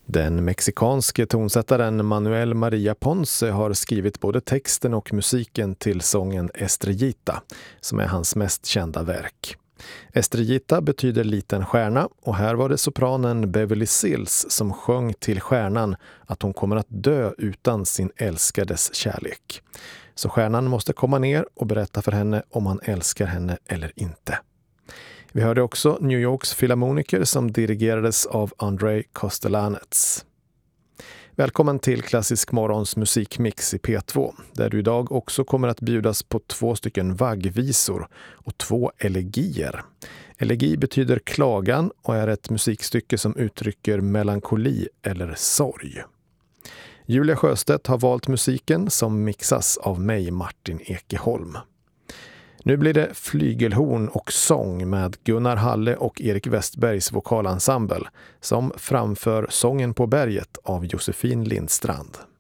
Den mexikanske tonsättaren Manuel Maria Ponce har skrivit både texten och musiken till sången Estrellita, som är hans mest kända verk. Estrellita betyder liten stjärna och här var det sopranen Beverly Sills som sjöng till stjärnan att hon kommer att dö utan sin älskades kärlek. Så stjärnan måste komma ner och berätta för henne om han älskar henne eller inte. Vi hörde också New Yorks filharmoniker som dirigerades av Andrei Kostelanets. Välkommen till Klassisk morgons musikmix i P2, där du idag också kommer att bjudas på 2 vaggvisor och 2 elegier. Elegi betyder klagan och är ett musikstycke som uttrycker melankoli eller sorg. Julia Sjöstedt har valt musiken som mixas av mig, Martin Ekeholm. Nu blir det flygelhorn och sång med Gunnar Halle och Erik Westbergs vokalensemble som framför Sången på berget av Josefin Lindstrand.